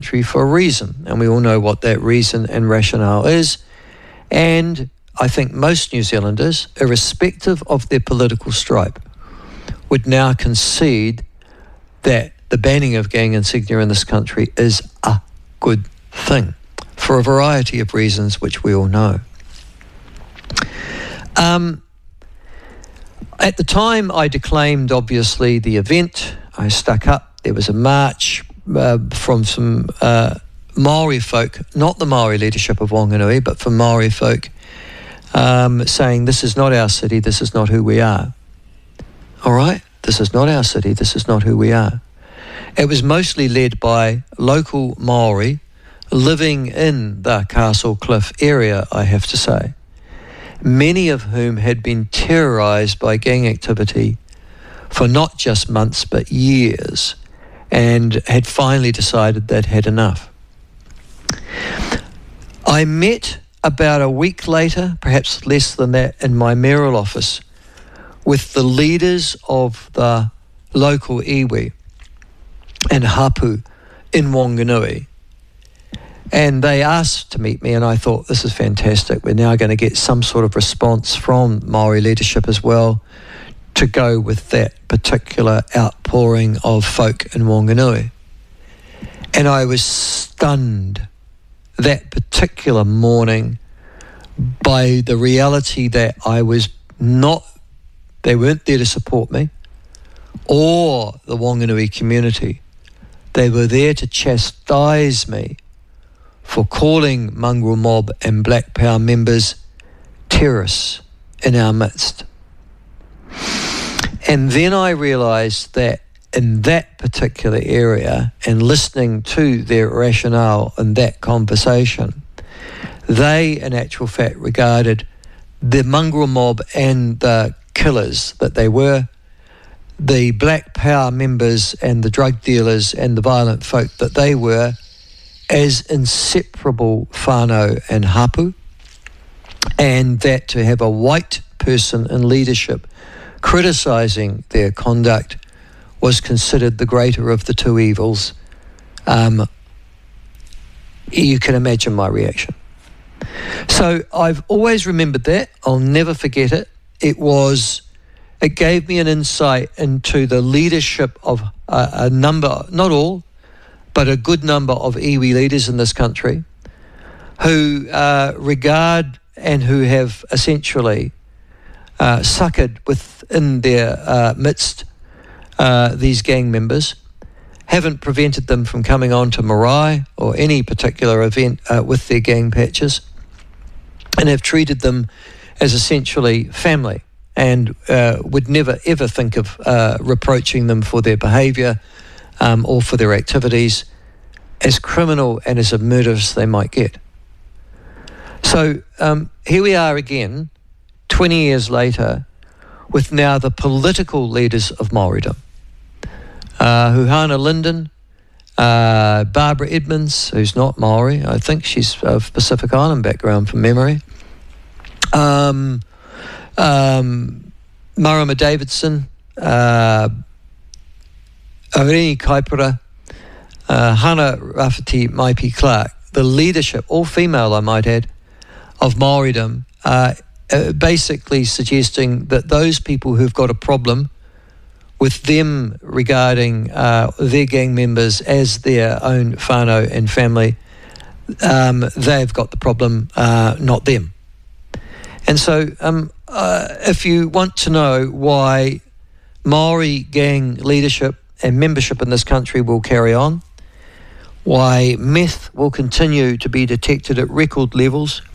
country for a reason, and we all know what that reason and rationale is. And I think most New Zealanders, irrespective of their political stripe, would now concede that the banning of gang insignia in this country is a good thing for a variety of reasons which we all know. At the time I declaimed, obviously, the event. I stuck up. There was a march from some Maori folk, not the Maori leadership of Wanganui, but from Maori folk, saying, this is not our city, this is not who we are. All right? This is not our city, this is not who we are. It was mostly led by local Maori living in the Castle Cliff area, I have to say, many of whom had been terrorised by gang activity for not just months but years, and had finally decided they'd had enough. I met about a week later, perhaps less than that, in my mayoral office with the leaders of the local iwi and hapu in Wanganui. And they asked to meet me, and I thought, this is fantastic. We're now going to get some sort of response from Maori leadership as well to go with that particular outpouring of folk in Wanganui. And I was stunned that particular morning by the reality that I was not, they weren't there to support me or the Wanganui community. They were there to chastise me for calling mongrel mob and Black Power members terrorists in our midst. And then I realised that in that particular area, and listening to their rationale in that conversation, they in actual fact regarded the mongrel mob and the killers that they were, the Black Power members and the drug dealers and the violent folk that they were, as inseparable whānau and hapu, and that to have a white person in leadership criticising their conduct was considered the greater of the two evils. You can imagine my reaction. So I've always remembered that. I'll never forget it. It gave me an insight into the leadership of a number, not all, but a good number of iwi leaders in this country who regard and who have essentially succored within their midst these gang members, haven't prevented them from coming on to marae or any particular event with their gang patches, and have treated them as essentially family, and would never ever think of reproaching them for their behaviour or for their activities, as criminal and as murderous as they might get. So here we are again, 20 years later, with now the political leaders of Māoridom. Huhana Linden, Barbara Edmonds, who's not Māori, I think she's of Pacific Island background from memory. Marama Davidson, Aureni Kaipura, Hana Rafferty Maipi Clark, the leadership, all female I might add, of Māoridom, basically suggesting that those people who've got a problem with them regarding their gang members as their own whānau and family, they've got the problem, not them. And so if you want to know why Maori gang leadership and membership in this country will carry on, why meth will continue to be detected at record levels,